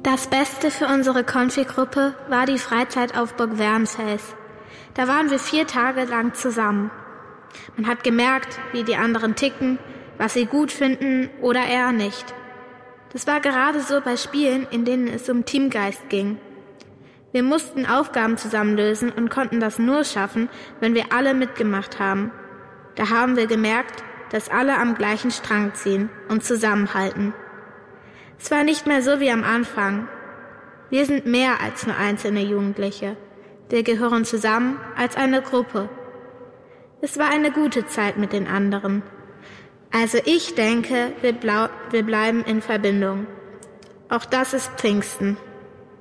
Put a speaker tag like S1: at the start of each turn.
S1: Das Beste für unsere Konfi-Gruppe war die Freizeit auf Burg Wernfels. Da waren wir 4 Tage lang zusammen. Man hat gemerkt, wie die anderen ticken, was sie gut finden oder eher nicht. Das war gerade so bei Spielen, in denen es um Teamgeist ging. Wir mussten Aufgaben zusammen lösen und konnten das nur schaffen, wenn wir alle mitgemacht haben. Da haben wir gemerkt, dass alle am gleichen Strang ziehen und zusammenhalten. Es war nicht mehr so wie am Anfang. Wir sind mehr als nur einzelne Jugendliche. Wir gehören zusammen als eine Gruppe. Es war eine gute Zeit mit den anderen. Also ich denke, wir bleiben in Verbindung. Auch das ist Pfingsten.